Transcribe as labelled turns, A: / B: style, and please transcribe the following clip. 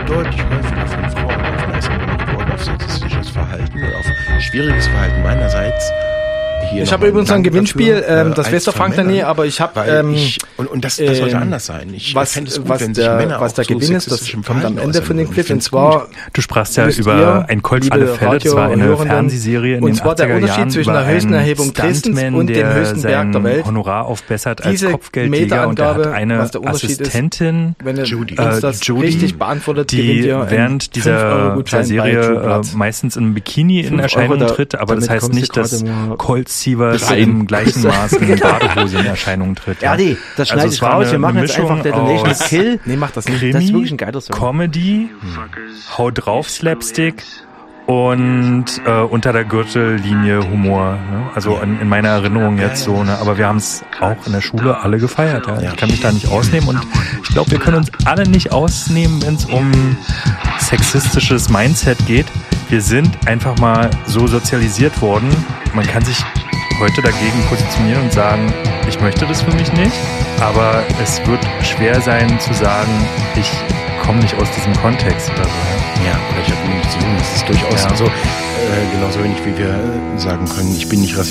A: deutlich häufiger von Frauen aufmerksam gemacht worden auf sexistisches Verhalten oder auf schwieriges Verhalten meinerseits.
B: Ich habe übrigens ein Gewinnspiel, das Westerfrank der Nähe, aber ich habe
A: und das sollte anders sein. Ich fände es gut, wenn sich Männer
B: was der
A: so
B: Gewinn ist, das
A: sexistischem
B: kommt am
A: Verhalten
B: Ende von dem
A: äußern.
B: Clip, und zwar
C: Du sprachst ja über Ein Colt für alle Fälle, das war eine Fernsehserie in den 80er Jahren.
B: Und zwar der Unterschied zwischen der höchsten Erhebung Dresdens und dem höchsten Berg der Welt.
C: Honorar aufbessert als
B: Diese
C: Kopfgeldjäger und er hat
B: Metaangabe,
C: eine
B: was der Unterschied
C: Assistentin,
B: ist, wenn
A: Judy.
B: uns das richtig beantwortet, gewinnt
C: die
B: ihr
C: während dieser Serie meistens in Bikini in Erscheinung tritt, aber das heißt nicht, dass Colt Sievers im gleichen Maß in Badehose in Erscheinung tritt.
D: Ja, das schneide ich raus. Wir machen jetzt einfach Detonation Kill.
B: Nee, mach das nicht.
C: Krimi,
B: Das ist wirklich ein geiler Song.
C: Comedy, Hau drauf Slapstick und unter der Gürtellinie Humor. Ne? Also in meiner Erinnerung jetzt so. Ne? Aber wir haben es auch in der Schule alle gefeiert. Ja? Ich kann mich da nicht ausnehmen und ich glaube, wir können uns alle nicht ausnehmen, wenn es um sexistisches Mindset geht. Wir sind einfach mal so sozialisiert worden. Man kann sich heute dagegen positionieren und sagen, ich möchte das für mich nicht, aber es wird schwer sein zu sagen, ich komme nicht aus diesem Kontext oder so.
A: Ja, oder ich habe nichts zu tun. Das ist durchaus
C: Ja.
A: genauso wenig wie wir sagen können, ich bin nicht rassistisch.